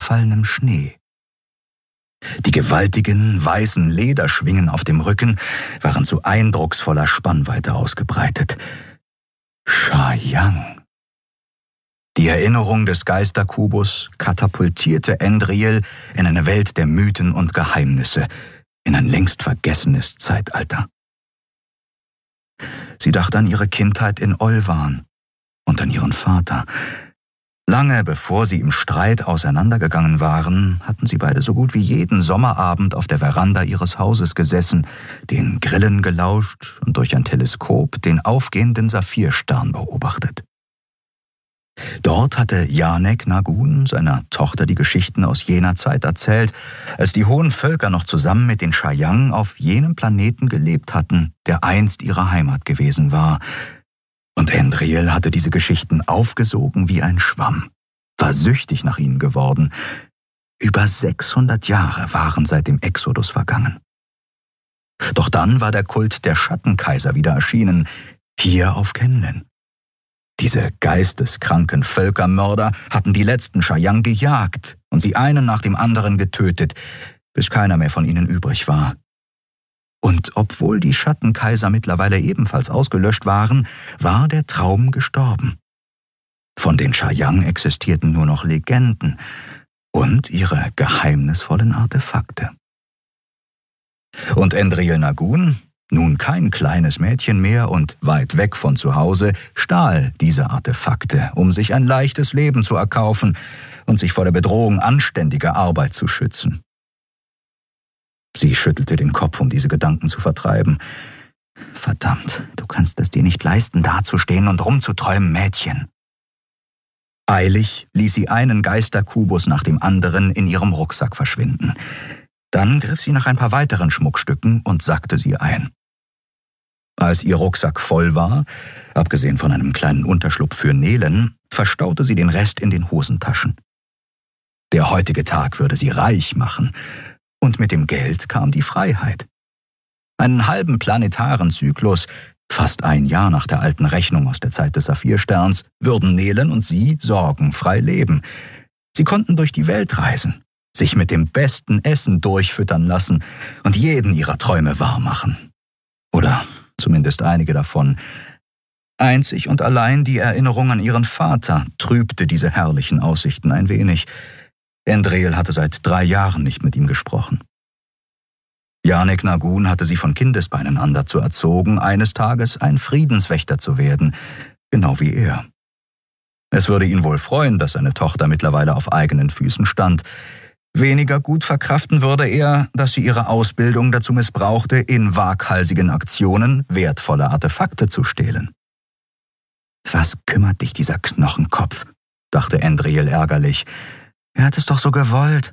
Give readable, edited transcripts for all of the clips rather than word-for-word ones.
gefallenem Schnee. Die gewaltigen, weißen Lederschwingen auf dem Rücken waren zu eindrucksvoller Spannweite ausgebreitet. Shayang. Die Erinnerung des Geisterkubus katapultierte Endriel in eine Welt der Mythen und Geheimnisse, in ein längst vergessenes Zeitalter. Sie dachte an ihre Kindheit in Olwan und an ihren Vater. Lange bevor sie im Streit auseinandergegangen waren, hatten sie beide so gut wie jeden Sommerabend auf der Veranda ihres Hauses gesessen, den Grillen gelauscht und durch ein Teleskop den aufgehenden Saphirstern beobachtet. Dort hatte Yanek Nagun seiner Tochter die Geschichten aus jener Zeit erzählt, als die hohen Völker noch zusammen mit den Shayang auf jenem Planeten gelebt hatten, der einst ihre Heimat gewesen war. Und Endriel hatte diese Geschichten aufgesogen wie ein Schwamm, war süchtig nach ihnen geworden. Über 600 Jahre waren seit dem Exodus vergangen. Doch dann war der Kult der Schattenkaiser wieder erschienen, hier auf Kenlen. Diese geisteskranken Völkermörder hatten die letzten Shayang gejagt und sie einen nach dem anderen getötet, bis keiner mehr von ihnen übrig war. Und obwohl die Schattenkaiser mittlerweile ebenfalls ausgelöscht waren, war der Traum gestorben. Von den Shayang existierten nur noch Legenden und ihre geheimnisvollen Artefakte. Und Endriel Nagun, nun kein kleines Mädchen mehr und weit weg von zu Hause, stahl diese Artefakte, um sich ein leichtes Leben zu erkaufen und sich vor der Bedrohung anständiger Arbeit zu schützen. Sie schüttelte den Kopf, um diese Gedanken zu vertreiben. Verdammt, du kannst es dir nicht leisten, dazustehen und rumzuträumen, Mädchen. Eilig ließ sie einen Geisterkubus nach dem anderen in ihrem Rucksack verschwinden. Dann griff sie nach ein paar weiteren Schmuckstücken und sackte sie ein. Als ihr Rucksack voll war, abgesehen von einem kleinen Unterschlupf für Nelen, verstaute sie den Rest in den Hosentaschen. Der heutige Tag würde sie reich machen. Und mit dem Geld kam die Freiheit. Einen halben planetaren Zyklus, fast ein Jahr nach der alten Rechnung aus der Zeit des Saphirsterns, würden Nelen und sie sorgenfrei leben. Sie konnten durch die Welt reisen, sich mit dem besten Essen durchfüttern lassen und jeden ihrer Träume wahrmachen. Oder zumindest einige davon. Einzig und allein die Erinnerung an ihren Vater trübte diese herrlichen Aussichten ein wenig. Endriel hatte seit 3 Jahren nicht mit ihm gesprochen. Yanek Nagun hatte sie von Kindesbeinen an dazu erzogen, eines Tages ein Friedenswächter zu werden, genau wie er. Es würde ihn wohl freuen, dass seine Tochter mittlerweile auf eigenen Füßen stand. Weniger gut verkraften würde er, dass sie ihre Ausbildung dazu missbrauchte, in waghalsigen Aktionen wertvolle Artefakte zu stehlen. Was kümmert dich dieser Knochenkopf? Dachte Endriel ärgerlich. Er hat es doch so gewollt.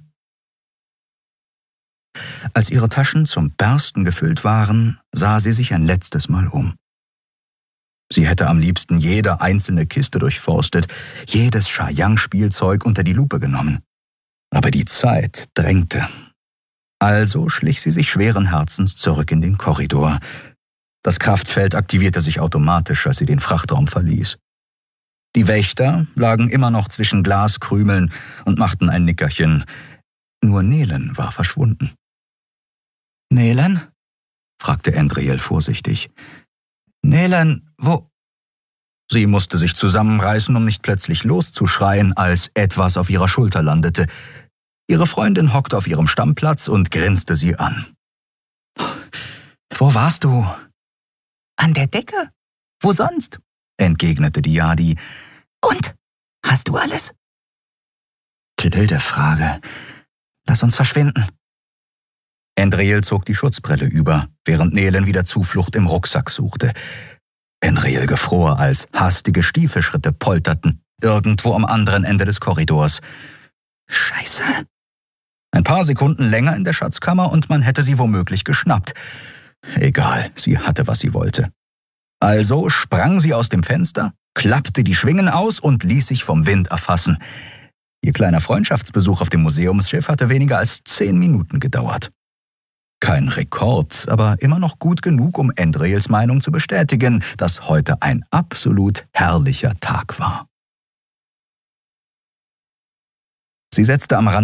Als ihre Taschen zum Bersten gefüllt waren, sah sie sich ein letztes Mal um. Sie hätte am liebsten jede einzelne Kiste durchforstet, jedes Shayang-Spielzeug unter die Lupe genommen. Aber die Zeit drängte. Also schlich sie sich schweren Herzens zurück in den Korridor. Das Kraftfeld aktivierte sich automatisch, als sie den Frachtraum verließ. Die Wächter lagen immer noch zwischen Glaskrümeln und machten ein Nickerchen. Nur Nelen war verschwunden. »Nelen?« fragte Endriel vorsichtig. »Nelen, wo?« Sie musste sich zusammenreißen, um nicht plötzlich loszuschreien, als etwas auf ihrer Schulter landete. Ihre Freundin hockte auf ihrem Stammplatz und grinste sie an. »Wo warst du?« »An der Decke. Wo sonst?« entgegnete die Yadi. »Und? Hast du alles?« »Blöde Frage. Lass uns verschwinden.« Endriel zog die Schutzbrille über, während Nelen wieder Zuflucht im Rucksack suchte. Endriel gefror, als hastige Stiefelschritte polterten, irgendwo am anderen Ende des Korridors. Scheiße. Ein paar Sekunden länger in der Schatzkammer und man hätte sie womöglich geschnappt. Egal, sie hatte, was sie wollte. Also sprang sie aus dem Fenster, klappte die Schwingen aus und ließ sich vom Wind erfassen. Ihr kleiner Freundschaftsbesuch auf dem Museumsschiff hatte weniger als 10 Minuten gedauert. Kein Rekord, aber immer noch gut genug, um Endriels Meinung zu bestätigen, dass heute ein absolut herrlicher Tag war. Sie setzte am Rand